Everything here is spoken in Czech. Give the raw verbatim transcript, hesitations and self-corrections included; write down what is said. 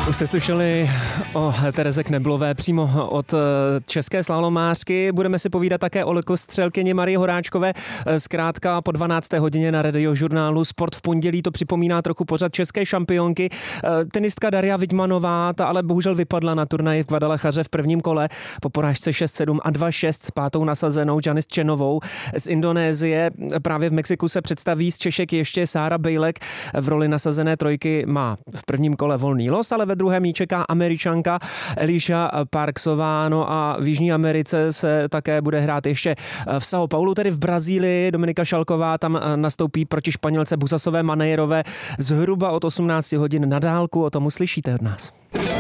Už jste slyšeli o Tereze Kneblové přímo od české slalomářky. Budeme si povídat také o lehkostřelkyni Marii Horáčkové. Zkrátka po dvanácté hodině na radiožurnálu Sport v pondělí to připomíná trochu pořad české šampionky. Tenistka Daria Vidmanová, ta ale bohužel vypadla na turnaji v Guadalajaře v prvním kole po porážce šest sedm a dva šest s pátou nasazenou Janis Chenovou z Indonésie. Právě v Mexiku se představí z Češek ještě Sára Bejlek. V roli nasazené trojky má v prvním kole volný los, ale ve druhém jí čeká Američanka Alicia Parksová. No a v Jižní Americe se také bude hrát ještě v São Paulu, tedy v Brazílii. Dominika Šalková tam nastoupí proti Španělce Busasové Maneirové zhruba od osmnácti hodin na dálku. O tom uslyšíte od nás.